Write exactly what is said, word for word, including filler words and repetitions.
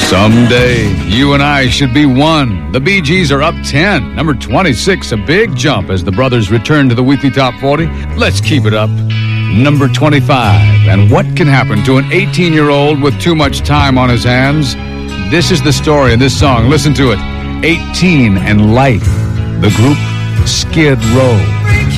Someday, you and I should be one. The Bee Gees are up ten. Number twenty-six, a big jump as the brothers return to the weekly top forty. Let's keep it up. Number twenty-five, and what can happen to an eighteen-year-old with too much time on his hands? This is the story of this song. Listen to it. eighteen and Life. The group Skid Row.